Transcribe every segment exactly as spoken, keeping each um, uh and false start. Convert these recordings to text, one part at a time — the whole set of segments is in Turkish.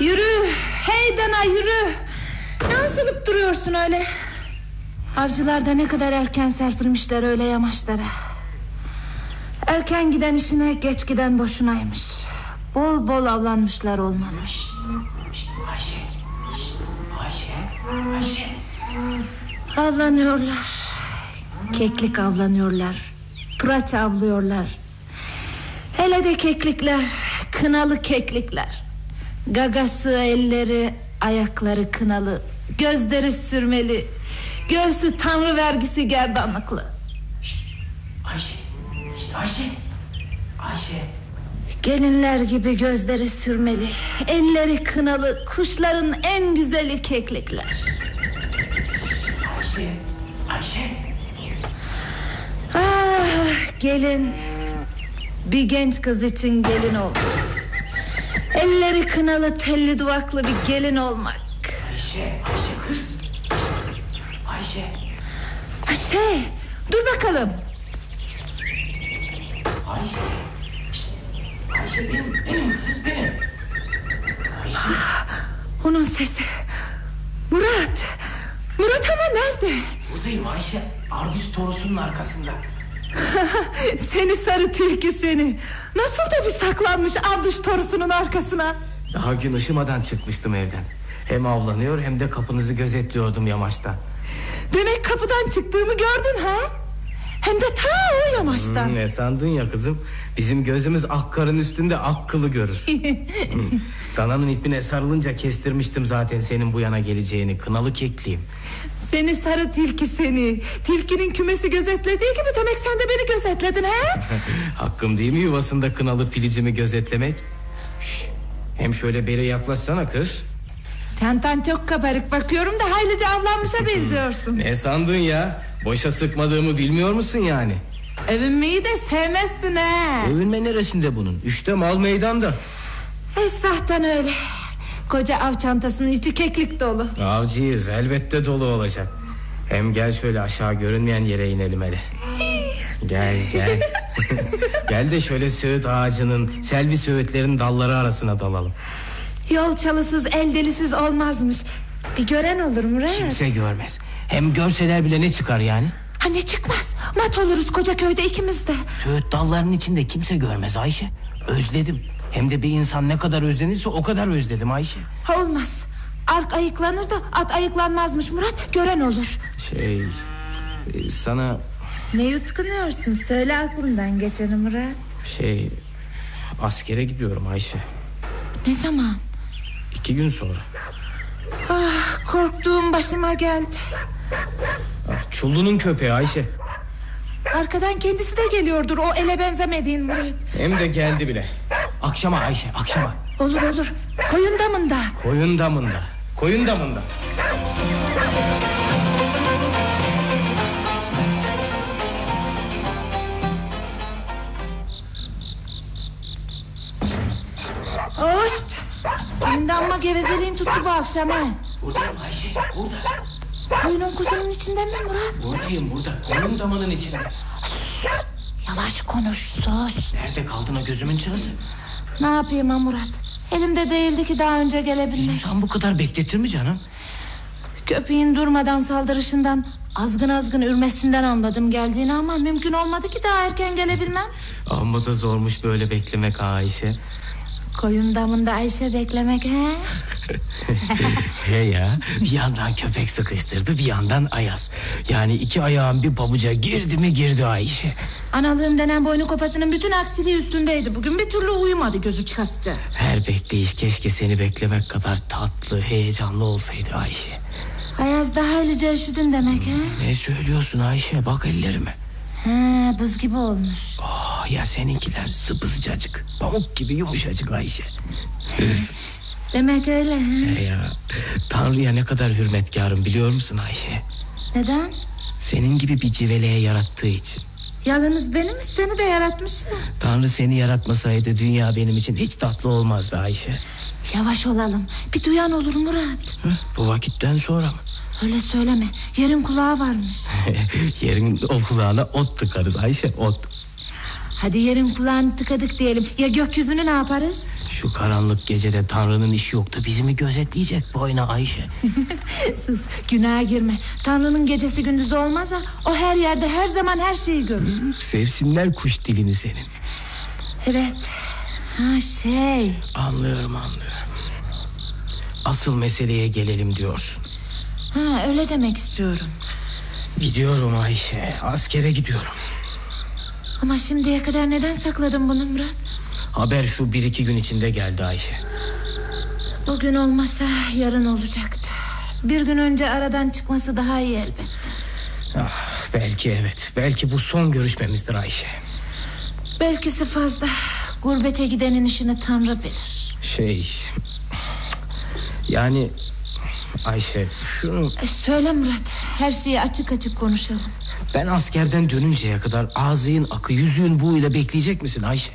Yürü, hey dana yürü. Ne asılıp duruyorsun öyle? Avcılar da ne kadar erken serpilmişler öyle yamaçlara. Erken giden işine, geç giden boşunaymış. Bol bol avlanmışlar olmalı. Şşt, şşt, Ayşe, şşt, Ayşe, Ayşe. Avlanıyorlar. Keklik avlanıyorlar. Turaç avlıyorlar. Hele de keklikler, kınalı keklikler. Gagası, elleri, ayakları kınalı, gözleri sürmeli, göğsü tanrı vergisi gerdanlıklı. Şşt, Ayşe, şşt, Ayşe, Ayşe. Gelinler gibi gözleri sürmeli, elleri kınalı, kuşların en güzeli keklikler. Şşt, Ayşe, Ayşe. Ah, gelin. Bir genç kız için gelin olmak. Elleri kınalı, telli duvaklı bir gelin olmak. Ayşe, Ayşe kız. Şşt, Ayşe. Ayşe, dur bakalım. Ayşe. Şşt, Ayşe benim, benim kız benim. Ayşe. Onun sesi. Murat. Murat ama nerede? Buradayım Ayşe. Ardüz torusunun arkasında. Seni sarı tilki seni. Nasıl da bir saklanmış ardış torusunun arkasına. Daha gün ışımadan çıkmıştım evden. Hem avlanıyor hem de kapınızı gözetliyordum yamaçta. Demek kapıdan çıktığımı gördün ha? Hem de ta o yamaçtan. Hmm, ne sandın ya kızım? Bizim gözümüz ak karın üstünde ak kılı görür. hmm. Dananın ipine sarılınca kestirmiştim zaten senin bu yana geleceğini. Kınalı kekliyim. Seni sarı tilki seni. Tilkinin kümesi gözetlediği gibi demek sen de beni gözetledin ha? Hakkım değil mi yuvasında kınalı pilicimi gözetlemek? Şş, hem şöyle beri yaklaşsana kız. Çantan çok kabarık, bakıyorum da haylice avlanmışa benziyorsun. Ne sandın ya? Boşa sıkmadığımı bilmiyor musun yani? Övünmeyi de sevmezsin ha. Övünme neresinde bunun? İşte mal meydanda. Esnaftan öyle. Koca av çantasının içi keklik dolu. Avcıyız, elbette dolu olacak. Hem gel şöyle aşağı görünmeyen yere inelim hele. Gel gel. Gel de şöyle söğüt ağacının, selvi söğütlerin dalları arasına dalalım. Yol çalısız, el delisiz olmazmış. Bir gören olur Murat. Kimse görmez. Hem görseler bile ne çıkar yani? Ha, ne çıkmaz? Mat oluruz koca köyde ikimiz de. Söğüt dallarının içinde kimse görmez Ayşe. Özledim. Hem de bir insan ne kadar özlenirse o kadar özledim Ayşe. Ha, olmaz. Ark ayıklanır da at ayıklanmazmış Murat. Gören olur. Şey... Sana... Ne yutkunuyorsun? Söyle aklından geçeni Murat. Şey... Askere gidiyorum Ayşe. Ne zaman? İki gün sonra. Ah, korktuğum başıma geldi. Ah, Çullu'nun köpeği Ayşe. Arkadan kendisi de geliyordur, o ele benzemediğin Murat. Hem de geldi bile. Akşama Ayşe, akşama. Olur olur. Koyun damında. Koyun damında. Koyun damında. Hoşt. Senin de amma gevezeliğin tuttu bu akşam ha. Buradayım Ayşe, burada. Koyunun kuzunun içinde mi Murat? Buradayım burada, koyun damanın içinde. Yavaş konuş, sus. Nerede kaldın o gözümün çınısı? Ne yapayım ha Murat? Elimde değildi ki daha önce gelebilmek. İnsan bu kadar bekletir mi canım? Köpeğin durmadan saldırışından, azgın azgın ürmesinden anladım geldiğini, ama mümkün olmadı ki daha erken gelebilmem. Amma da zormuş böyle beklemek Ayşe. Koyun damında Ayşe beklemek he? He ya, bir yandan köpek sıkıştırdı, bir yandan Ayaz. Yani iki ayağın bir pabuca girdi mi girdi Ayşe. Analığım denen boynu kopasının bütün aksiliği üstündeydi. Bugün bir türlü uyumadı gözü çıkasıca. Her bekleyiş keşke seni beklemek kadar tatlı, heyecanlı olsaydı Ayşe. Ayaz daha haylice üşüdün demek he? Ne söylüyorsun Ayşe, bak ellerime. He, buz gibi olmuş. Oh, ya seninkiler sıpısıcacık, pamuk gibi yumuşacık Ayşe. Demek öyle he? He ya, Tanrı'ya ne kadar hürmetkarım biliyor musun Ayşe? Neden? Senin gibi bir civeleye yarattığı için. Yalnız beni mi, seni de yaratmış ya. Tanrı seni yaratmasaydı dünya benim için hiç tatlı olmazdı Ayşe. Yavaş olalım, bir duyan olur Murat. Hı, bu vakitten sonra mı? Öyle söyleme, yerin kulağı varmış. Yerin o kulağına ot tıkarız Ayşe, ot. Hadi yerin kulağını tıkadık diyelim, ya gökyüzünü ne yaparız? Şu karanlık gecede Tanrı'nın işi yok da bizi mi gözetleyecek boyuna Ayşe? Sus, günaha girme. Tanrı'nın gecesi gündüzü olmaz ha. O her yerde her zaman her şeyi görür. Sevsinler kuş dilini senin. Evet. Ha şey. Anlıyorum anlıyorum. Asıl meseleye gelelim diyorsun. Ha öyle demek istiyorum. Gidiyorum Ayşe, askere gidiyorum. Ama şimdiye kadar neden sakladın bunu Murat? Haber şu bir iki gün içinde geldi Ayşe. Bugün olmasa yarın olacaktı. Bir gün önce aradan çıkması daha iyi elbette. Ah, belki evet, belki bu son görüşmemizdir Ayşe. Belkisi fazla. Gurbete gidenin işini Tanrı bilir. Şey... Yani... Ayşe şunu... E, söyle Murat, her şeyi açık açık konuşalım. Ben askerden dönünceye kadar ağzın akı yüzüğün buğuyla bekleyecek misin Ayşe?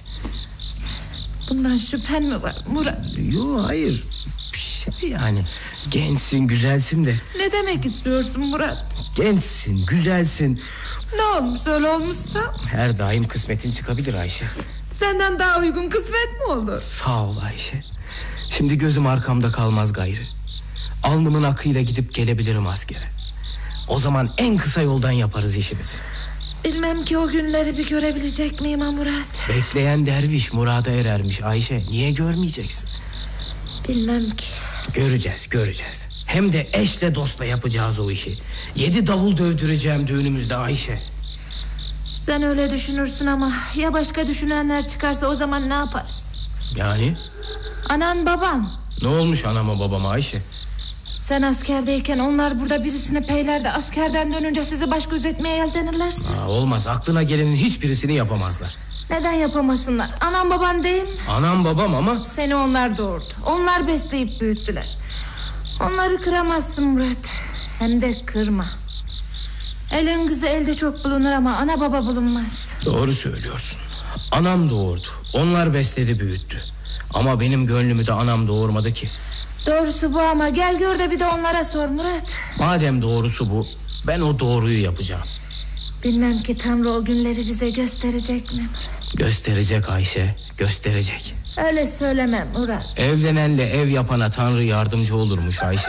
Bundan şüphen mi var Murat? Yok hayır. Şey yani gençsin güzelsin de. Ne demek istiyorsun Murat? Gençsin güzelsin. Ne olmuş öyle olmuşsa? Her daim kısmetin çıkabilir Ayşe. Senden daha uygun kısmet mi olur? Sağ ol Ayşe. Şimdi gözüm arkamda kalmaz gayrı. Alnımın akıyla gidip gelebilirim askere. O zaman en kısa yoldan yaparız işimizi. Bilmem ki o günleri bir görebilecek miyim ha Murat? Bekleyen derviş murada erermiş Ayşe. Niye görmeyeceksin? Bilmem ki. Göreceğiz göreceğiz. Hem de eşle dostla yapacağız o işi. Yedi davul dövdüreceğim düğünümüzde Ayşe. Sen öyle düşünürsün ama ya başka düşünenler çıkarsa o zaman ne yaparız? Yani? Anan baban. Ne olmuş anama babama Ayşe? Sen askerdeyken onlar burada birisini peylerde, askerden dönünce sizi baş gözetmeye yeltenirlerse. Aa, olmaz, aklına gelenin hiçbirisini yapamazlar. Neden yapamasınlar? Anan baban değil mi? Anam babam ama. Seni onlar doğurdu. Onlar besleyip büyüttüler. Onları kıramazsın Murat. Hem de kırma. Elin kızı elde çok bulunur ama ana baba bulunmaz. Doğru söylüyorsun. Anam doğurdu. Onlar besledi büyüttü. Ama benim gönlümü de anam doğurmadı ki. Doğrusu bu ama gel gör de bir de onlara sor Murat. Madem doğrusu bu, ben o doğruyu yapacağım. Bilmem ki Tanrı o günleri bize gösterecek mi? Gösterecek Ayşe, gösterecek. Öyle söyleme Murat. Evlenenle ev yapana Tanrı yardımcı olurmuş Ayşe.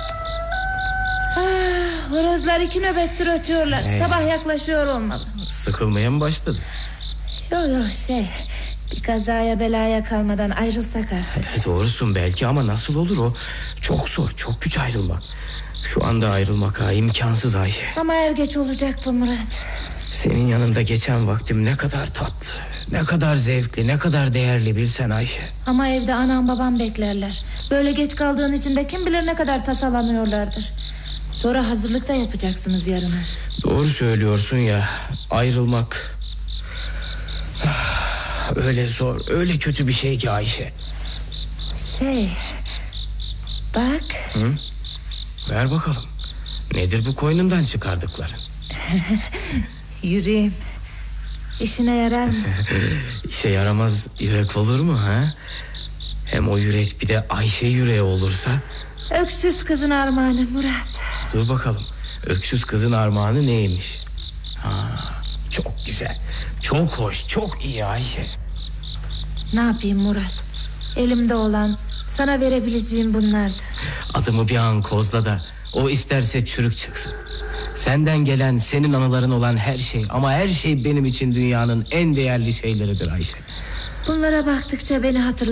Ah, horozlar iki nöbettir ötüyorlar. Hey. Sabah yaklaşıyor olmalı. Sıkılmaya mı başladı? Yok yok şey, bir kazaya belaya kalmadan ayrılsak artık. E, doğrusun belki ama nasıl olur o? Çok zor, çok güç ayrılmak. Şu anda ayrılmak ha, imkansız Ayşe. Ama er geç olacak bu Murat. Senin yanında geçen vaktim ne kadar tatlı, ne kadar zevkli, ne kadar değerli bilsen Ayşe. Ama evde anam babam beklerler. Böyle geç kaldığın için de kim bilir ne kadar tasalanıyorlardır. Sonra hazırlık da yapacaksınız yarına. Doğru söylüyorsun ya, ayrılmak öyle zor, öyle kötü bir şey ki Ayşe. Şey, bak. Hı? Ver bakalım. Nedir bu koynundan çıkardıkların? Yüreğim. İşine yarar mı? İşe yaramaz yürek olur mu ha? Hem o yürek bir de Ayşe yüreği olursa. Öksüz kızın armağanı Murat. Dur bakalım, öksüz kızın armağanı neymiş? Ha, çok güzel, çok hoş, çok iyi Ayşe. Ne yapayım Murat? Elimde olan, sana verebileceğim bunlardı. Adımı bir an kozla da o isterse çürük çıksın. Senden gelen, senin anıların olan her şey, ama her şey benim için dünyanın en değerli şeyleridir Ayşe. Bunlara baktıkça beni hatırla.